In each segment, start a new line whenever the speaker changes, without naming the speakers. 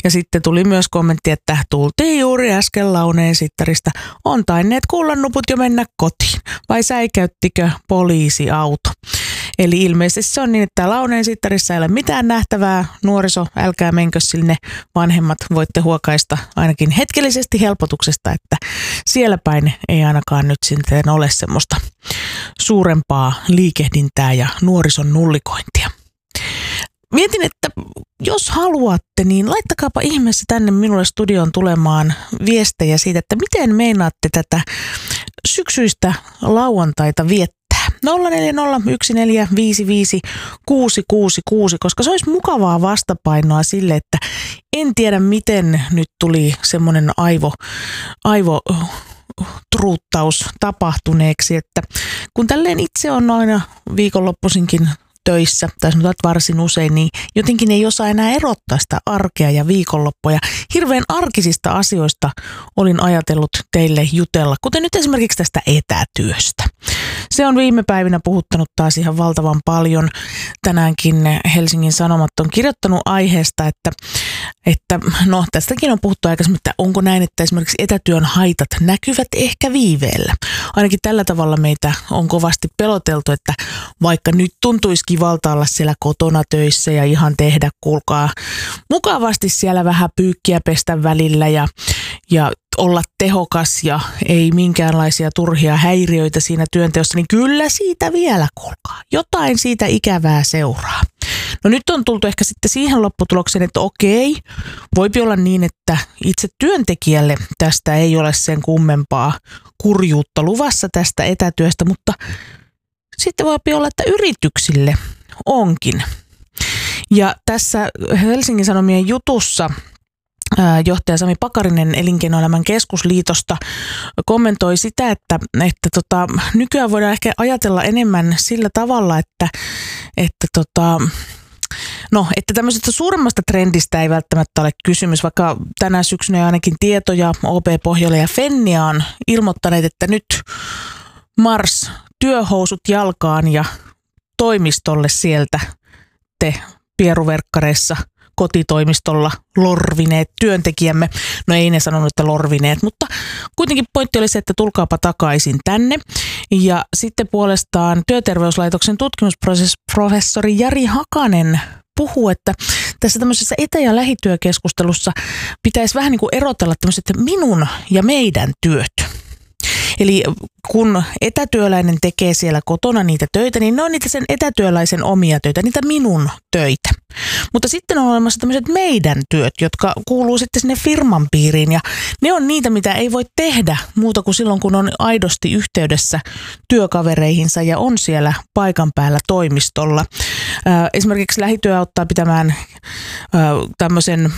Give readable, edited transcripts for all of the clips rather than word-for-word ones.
Ja sitten tuli myös kommentti, että tultiin juuri äsken Launeen Sittarista. On tainneet kullannuput jo mennä kotiin. Vai säikäyttikö poliisiauto? Eli ilmeisesti se on niin, että Launeen Sittarissa ei ole mitään nähtävää. Nuoriso, älkää menkö sinne. Vanhemmat voitte huokaista ainakin hetkellisesti helpotuksesta, että siellä päin ei ainakaan nyt sitten ole semmoista suurempaa liikehdintää ja nuorison nullikointia. Mietin, että jos haluatte, niin laittakaapa ihmeessä tänne minulle studioon tulemaan viestejä siitä, että miten meinaatte tätä syksyistä lauantaita viettää. 0401455666, koska se olisi mukavaa vastapainoa sille, että en tiedä miten nyt tuli semmoinen aivotruuttaus tapahtuneeksi, että kun tälleen itse on aina viikonloppuisinkin töissä, tai sanotaan varsin usein, niin jotenkin ei osaa enää erottaa sitä arkea ja viikonloppuja. Hirveän arkisista asioista olin ajatellut teille jutella, kuten nyt esimerkiksi tästä etätyöstä. Se on viime päivinä puhuttanut taas ihan valtavan paljon. Tänäänkin Helsingin Sanomat on kirjoittanut aiheesta, että no tästäkin on puhuttu aikaisemmin, että onko näin, että esimerkiksi etätyön haitat näkyvät ehkä viiveellä. Ainakin tällä tavalla meitä on kovasti peloteltu, että vaikka nyt tuntuisi kivalta olla siellä kotona töissä ja ihan tehdä, kuulkaa, mukavasti siellä vähän pyykkiä pestä välillä ja olla tehokas ja ei minkäänlaisia turhia häiriöitä siinä työnteossa, niin kyllä siitä vielä, kuulkaa. Jotain siitä ikävää seuraa. No nyt on tultu ehkä sitten siihen lopputulokseen, että okei, voipi olla niin, että itse työntekijälle tästä ei ole sen kummempaa kurjuutta luvassa tästä etätyöstä, mutta sitten voipi olla, että yrityksille onkin. Ja tässä Helsingin Sanomien jutussa johtaja Sami Pakarinen Elinkeinoelämän keskusliitosta kommentoi sitä, että nykyään voidaan ehkä ajatella enemmän sillä tavalla, että tämmöisestä suuremmasta trendistä ei välttämättä ole kysymys, vaikka tänä syksynä ainakin tietoja OP Pohjola ja Fennia on ilmoittaneet, että nyt mars työhousut jalkaan ja toimistolle sieltä te pieruverkkareissa kotitoimistolla lorvineet työntekijämme. No ei ne sanonut, että lorvineet, mutta kuitenkin pointti oli se, että tulkaapa takaisin tänne. Ja sitten puolestaan Työterveyslaitoksen tutkimusprofessori Jari Hakanen puhuu, että tässä tämmöisessä etä- ja lähityökeskustelussa pitäisi vähän niin kuin erotella tämmöiset minun ja meidän työt. Eli kun etätyöläinen tekee siellä kotona niitä töitä, niin ne on niitä sen etätyöläisen omia töitä, niitä minun töitä. Mutta sitten on olemassa tämmöiset meidän työt, jotka kuuluu sitten sinne firman piiriin ja ne on niitä, mitä ei voi tehdä muuta kuin silloin, kun on aidosti yhteydessä työkavereihinsa ja on siellä paikan päällä toimistolla. Esimerkiksi lähityö auttaa pitämään tämmöisen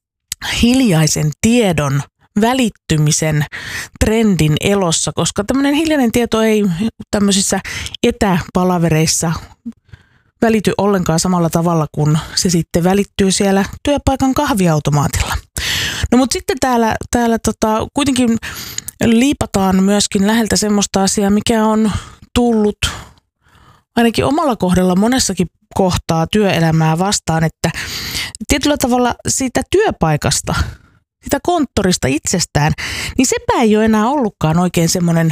hiljaisen tiedon välittymisen trendin elossa, koska tämmöinen hiljainen tieto ei tämmöisissä etäpalavereissa välity ollenkaan samalla tavalla, kun se sitten välittyy siellä työpaikan kahviautomaatilla. No mutta sitten täällä kuitenkin liipataan myöskin läheltä semmoista asiaa, mikä on tullut ainakin omalla kohdalla monessakin kohtaa työelämää vastaan, että tietyllä tavalla siitä työpaikasta, sitä konttorista itsestään, niin sepä ei ole enää ollutkaan oikein semmoinen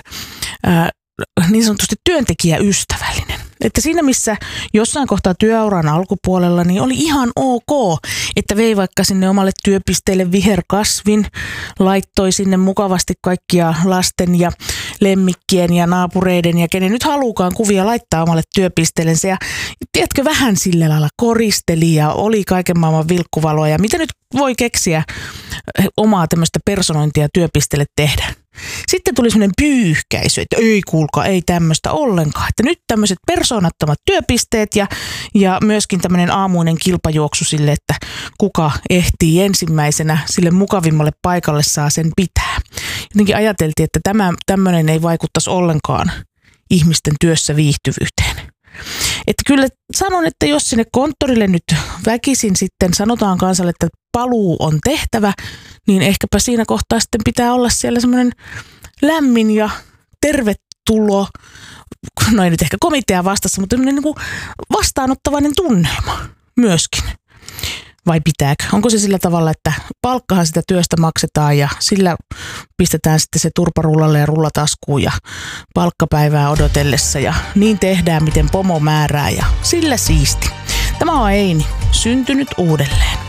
niin sanotusti työntekijäystävällinen. Että siinä missä jossain kohtaa työuran alkupuolella, niin oli ihan ok, että vei vaikka sinne omalle työpisteelle viherkasvin, laittoi sinne mukavasti kaikkia lasten ja lemmikkien ja naapureiden ja kenen nyt haluukaan kuvia laittaa omalle työpisteellensä. Ja tiedätkö, vähän sillä lailla koristeli ja oli kaiken maailman vilkkuvaloa ja mitä nyt voi keksiä omaa tämmöistä personointia työpisteelle tehdä. Sitten tuli semmoinen pyyhkäisy, että ei kuulkaa, ei tämmöistä ollenkaan. Että nyt tämmöiset persoonattomat työpisteet ja myöskin tämmöinen aamuinen kilpajuoksu sille, että kuka ehtii ensimmäisenä sille mukavimmalle paikalle saa sen pitää. Jotenkin ajateltiin, että tämmöinen ei vaikuttaisi ollenkaan ihmisten työssä viihtyvyyteen. Että kyllä sanon, että jos sinne konttorille nyt väkisin sitten sanotaan kansalle, että paluu on tehtävä, niin ehkäpä siinä kohtaa sitten pitää olla siellä semmoinen lämmin ja tervetulo, no ei nyt ehkä komitea vastassa, mutta niin kuin vastaanottavainen tunnelma myöskin. vai pitääkö? Onko se sillä tavalla, että palkkahan sitä työstä maksetaan ja sillä pistetään sitten se turparullalle ja rullataskuun ja palkkapäivää odotellessa ja niin tehdään, miten pomo määrää ja sillä siisti. Tämä on Eini, syntynyt uudelleen.